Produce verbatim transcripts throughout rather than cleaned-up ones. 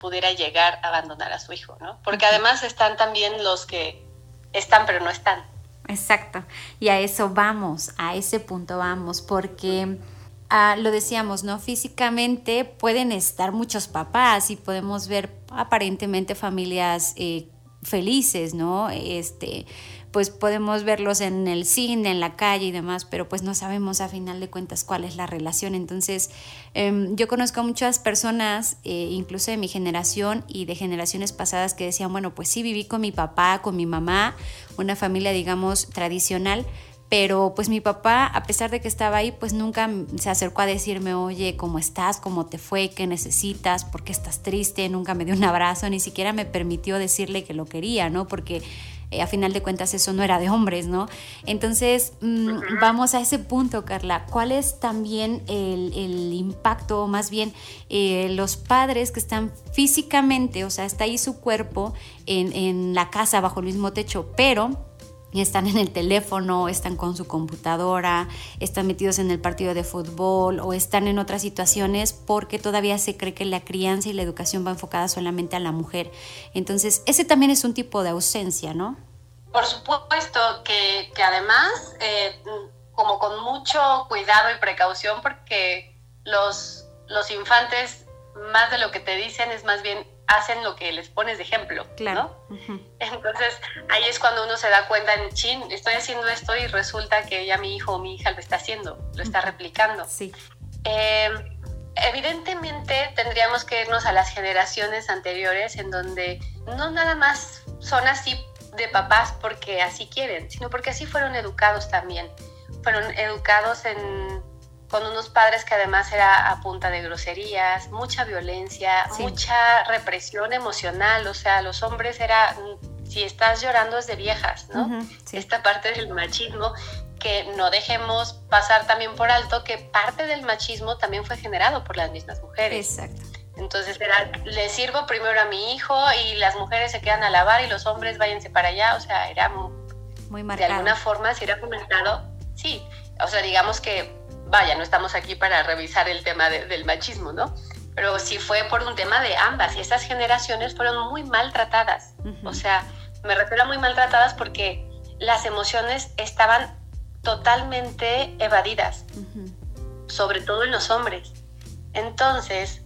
pudiera llegar a abandonar a su hijo, ¿no? Porque además están también los que están pero no están. Exacto, y a eso vamos, a ese punto vamos, porque ah, lo decíamos, ¿no? Físicamente pueden estar muchos papás y podemos ver aparentemente familias eh, felices, ¿no? Este, pues podemos verlos en el cine, en la calle y demás, pero pues no sabemos a final de cuentas cuál es la relación. Entonces, eh, yo conozco a muchas personas, eh, incluso de mi generación y de generaciones pasadas, que decían, bueno, pues sí, viví con mi papá, con mi mamá, una familia, digamos, tradicional, pero pues mi papá, a pesar de que estaba ahí, pues nunca se acercó a decirme, oye, ¿cómo estás? ¿Cómo te fue? ¿Qué necesitas? ¿Por qué estás triste? Nunca me dio un abrazo, ni siquiera me permitió decirle que lo quería, ¿no? Porque eh, a final de cuentas eso no era de hombres, ¿no? Entonces, mmm, vamos a ese punto, Carla. ¿Cuál es también el, el impacto, o más bien eh, los padres que están físicamente, o sea, está ahí su cuerpo en, en la casa bajo el mismo techo, pero están en el teléfono, están con su computadora, están metidos en el partido de fútbol o están en otras situaciones porque todavía se cree que la crianza y la educación va enfocada solamente a la mujer? Entonces, ese también es un tipo de ausencia, ¿no? Por supuesto que, que además, eh, como con mucho cuidado y precaución, porque los, los infantes, más de lo que te dicen, es más bien hacen lo que les pones de ejemplo, claro, ¿no? Uh-huh. Entonces, ahí es cuando uno se da cuenta, en chin, estoy haciendo esto y resulta que ya mi hijo o mi hija lo está haciendo, lo está replicando. Sí. Eh, evidentemente, tendríamos que irnos a las generaciones anteriores, en donde no nada más son así de papás porque así quieren, sino porque así fueron educados también. Fueron educados en... con unos padres que además era a punta de groserías, mucha violencia, sí. mucha represión emocional. O sea, los hombres era, si estás llorando es de viejas, ¿no? Uh-huh, sí. Esta parte del machismo, que no dejemos pasar también por alto, que parte del machismo también fue generado por las mismas mujeres. Exacto. Entonces era, le sirvo primero a mi hijo y las mujeres se quedan a lavar y los hombres váyanse para allá. O sea, era muy marcado. De alguna forma se era comentado, sí. O sea, digamos que vaya, no estamos aquí para revisar el tema de, del machismo, ¿no? Pero sí fue por un tema de ambas, y esas generaciones fueron muy maltratadas. Uh-huh. O sea, me refiero a muy maltratadas porque las emociones estaban totalmente evadidas, uh-huh. sobre todo en los hombres. Entonces,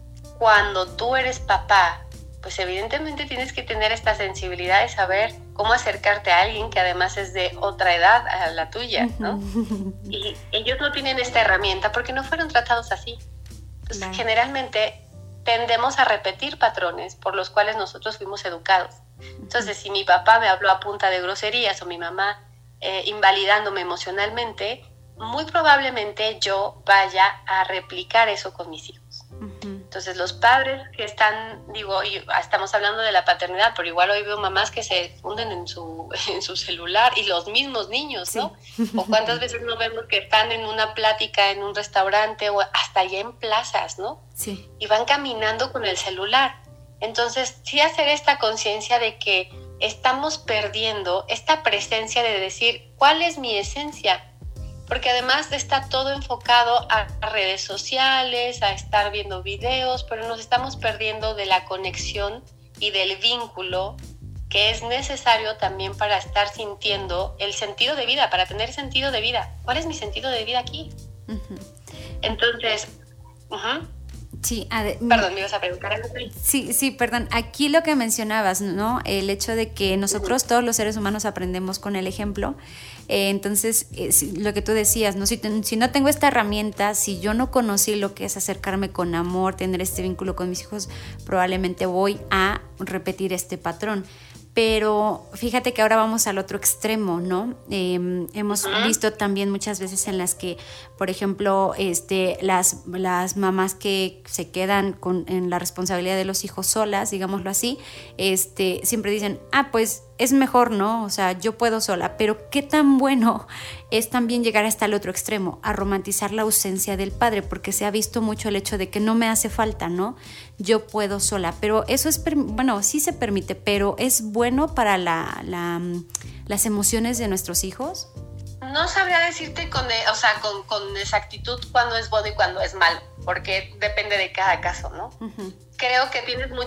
cuando tú eres papá, pues evidentemente tienes que tener esta sensibilidad de saber cómo acercarte a alguien que además es de otra edad a la tuya, ¿no? Y ellos no tienen esta herramienta porque no fueron tratados así. Entonces, claro. generalmente tendemos a repetir patrones por los cuales nosotros fuimos educados. Entonces, si mi papá me habló a punta de groserías o mi mamá eh, invalidándome emocionalmente, muy probablemente yo vaya a replicar eso con mis hijos. Entonces los padres que están, digo, y estamos hablando de la paternidad, pero igual hoy veo mamás que se funden en su, en su celular, y los mismos niños, ¿no? Sí. O cuántas veces no vemos que están en una plática en un restaurante o hasta allá en plazas, ¿no? Sí. Y van caminando con el celular. Entonces sí hacer esta conciencia de que estamos perdiendo esta presencia de decir, ¿cuál es mi esencia? Porque además está todo enfocado a redes sociales, a estar viendo videos, pero nos estamos perdiendo de la conexión y del vínculo que es necesario también para estar sintiendo el sentido de vida, para tener sentido de vida. ¿Cuál es mi sentido de vida aquí? Uh-huh. Entonces, uh-huh. Sí, ade- perdón, me ibas a preguntar algo. Sí, sí, perdón. Aquí lo que mencionabas, ¿no? El hecho de que nosotros, uh-huh. todos los seres humanos, aprendemos con el ejemplo. Eh, entonces, eh, si, lo que tú decías, ¿no? Si, ten, si no tengo esta herramienta, si yo no conocí lo que es acercarme con amor, tener este vínculo con mis hijos, probablemente voy a repetir este patrón. Pero fíjate que ahora vamos al otro extremo, ¿no? Eh, hemos uh-huh. visto también muchas veces en las que, por ejemplo, este, las, las mamás que se quedan con, en la responsabilidad de los hijos solas, digámoslo así, este, siempre dicen, ah, pues es mejor, ¿no? O sea, yo puedo sola. Pero qué tan bueno es también llegar hasta el otro extremo, a romantizar la ausencia del padre, porque se ha visto mucho el hecho de que no me hace falta, ¿no? Yo puedo sola. Pero eso es, bueno, sí se permite, pero ¿es bueno para la, la, las emociones de nuestros hijos? No sabría decirte con, o sea, con, con exactitud cuándo es bueno y cuándo es malo, porque depende de cada caso, ¿no? Uh-huh. Creo que tienes mucha